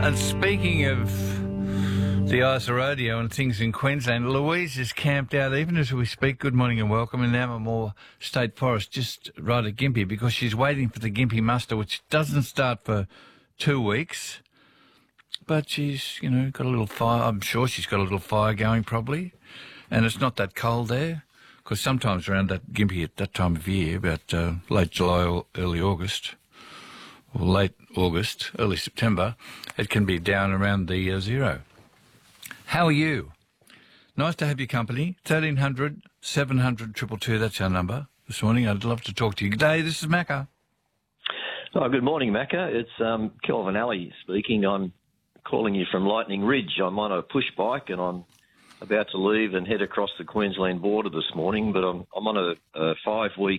And speaking of the Isa Rodeo and things in Queensland, Louise is camped out even as we speak. Good morning and welcome in Ammermoor State Forest, just right at Gympie, because she's waiting for the Gympie muster, which doesn't start for 2 weeks. But she's, got a little fire. I'm sure she's got a little fire going probably. And it's not that cold there, because sometimes around that Gympie at that time of year, about late July or early August, or late August, early September, it can be down around the zero. How are you? Nice to have your company. 1300 700 222, that's our number this morning. I'd love to talk to you. Good day, this is Macca. Oh, good morning, Macca. It's Kelvin Alley speaking. I'm calling you from Lightning Ridge. I'm on a push bike and I'm about to leave and head across the Queensland border this morning, but I'm on a 5-week,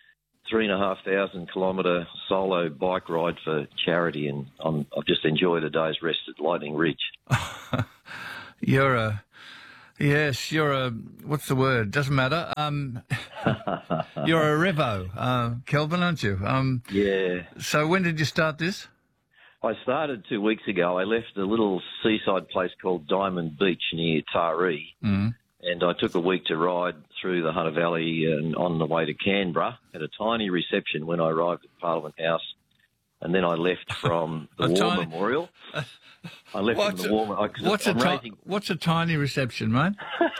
3,500 kilometre solo bike ride for charity, and I've just enjoyed a day's rest at Lightning Ridge. You're a what's the word? Doesn't matter. You're a revo, Kelvin, aren't you? Yeah. So when did you start this? I started 2 weeks ago. I left a little seaside place called Diamond Beach near Taree, and I took a week to ride through the Hunter Valley and on the way to Canberra. Had a tiny reception when I arrived at Parliament House, and then I left from the War Memorial. I left from the War. What's a tiny reception, mate?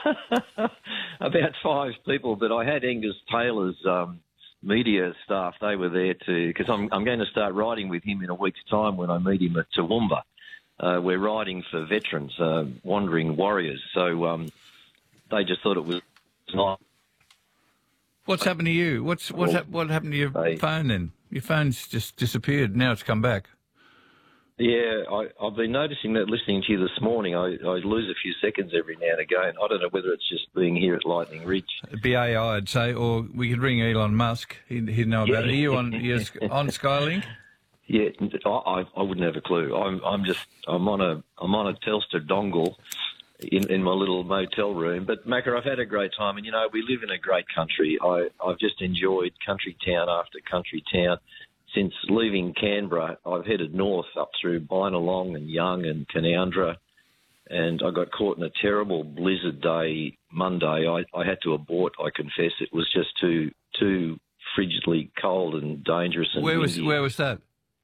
About 5 people, but I had Angus Taylor's media staff. They were there because I'm going to start riding with him in a week's time when I meet him at Toowoomba. We're riding for veterans, wandering warriors. So they just thought it was nice. What's happened to you? What happened to your phone then? Your phone's just disappeared. Now it's come back. Yeah, I've been noticing that listening to you this morning. I lose a few seconds every now and again. I don't know whether it's just being here at Lightning Ridge. It'd be AI, I'd say, or we could ring Elon Musk. He'd know about it. Are you on Skylink? Yeah, I wouldn't have a clue. I'm on a Telstra dongle in my little motel room. But Macca, I've had a great time, and we live in a great country. I've just enjoyed country town after country town. Since leaving Canberra, I've headed north up through Bynalong and Young and Canowindra, and I got caught in a terrible blizzard day Monday. I had to abort, I confess. It was just too frigidly cold and dangerous. And where was that?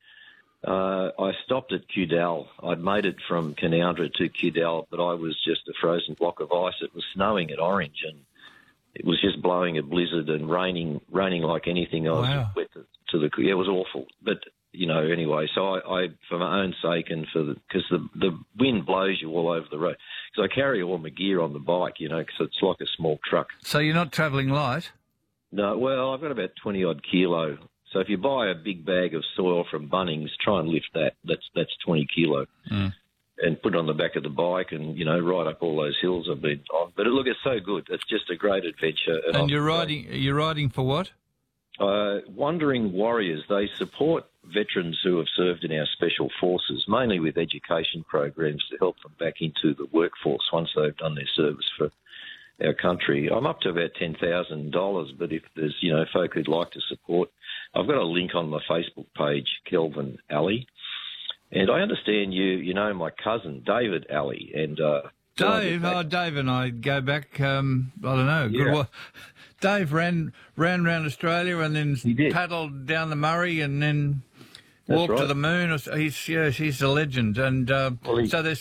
I stopped at Cudal. I'd made it from Canowindra to Cudal, but I was just a frozen block of ice. It was snowing at Orange, and it was just blowing a blizzard and raining like anything. I was wet it was awful. But, anyway, so I for my own sake and because the wind blows you all over the road. Because I carry all my gear on the bike, because it's like a small truck. So you're not travelling light? No, well, I've got about 20-odd kilo. So if you buy a big bag of soil from Bunnings, try and lift that. That's 20 kilo. And put it on the back of the bike and, ride up all those hills I've been on. But look, it's so good. It's just a great adventure. And you're riding for what? Wandering Warriors. They support veterans who have served in our special forces, mainly with education programs to help them back into the workforce once they've done their service for our country. I'm up to about $10,000, but if there's, folk who'd like to support, I've got a link on my Facebook page, Kelvin Alley. And I understand you know my cousin, David Alley. And Dave and I go back, I don't know. Yeah. Well, Dave ran around Australia and then paddled down the Murray and then walked to the moon. He's a legend. And so there's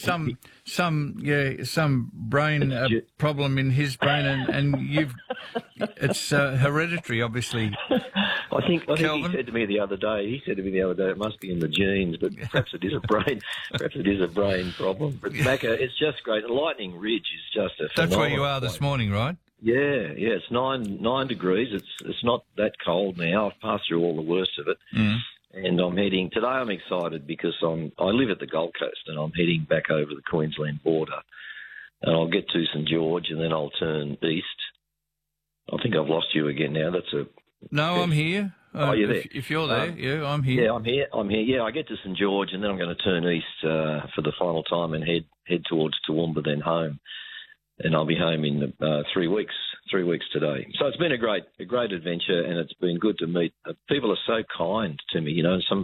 some brain problem in his brain, and it's hereditary, obviously. I think he said to me the other day. It must be in the genes, but perhaps it is a brain problem. But Macca, it's just great. Lightning Ridge is just a phenomenal. That's where you are this morning, right? Yeah. It's 9 degrees. It's not that cold now. I've passed through all the worst of it. And I'm heading today. I'm excited because I live at the Gold Coast, and I'm heading back over the Queensland border, and I'll get to St George, and then I'll turn east. I think I've lost you again now. No, I'm here. You're there. If you're there, I'm here. Yeah, I'm here. Yeah, I get to St George, and then I'm going to turn east for the final time and head towards Toowoomba, then home. And I'll be home in 3 weeks. 3 weeks today. So it's been a great adventure, and it's been good to meet. People are so kind to me, and some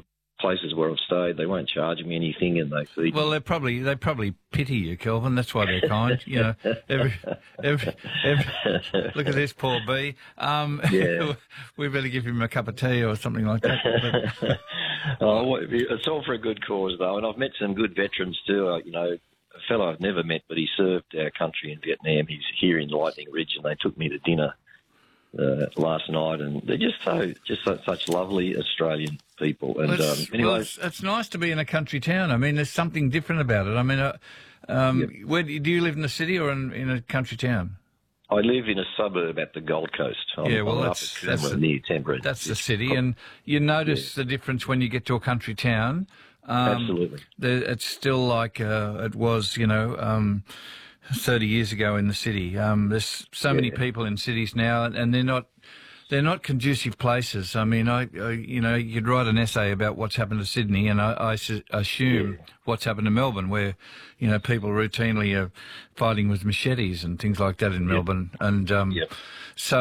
places where I've stayed, they won't charge me anything, and they feed. Well, they probably pity you, Kelvin. That's why they're kind. You know, every look at this poor bee. Yeah. We better give him a cup of tea or something like that. But, It's all for a good cause, though, and I've met some good veterans too. You know, a fellow I've never met, but he served our country in Vietnam. He's here in Lightning Ridge, and they took me to dinner last night, and they're such lovely Australian people. And it's nice to be in a country town. I mean, there's something different about it. I mean, Yep. where do you live, in the city or in a country town? I live in a suburb at the Gold Coast. I'm that's near Canberra. That's the city, and you notice the difference when you get to a country town. Absolutely. It's still like it was, 30 years ago in the city. There's so many people in cities now, and they're not conducive places. I mean, you'd write an essay about what's happened to Sydney, and I assume what's happened to Melbourne, where, people routinely are fighting with machetes and things like that in Melbourne. And so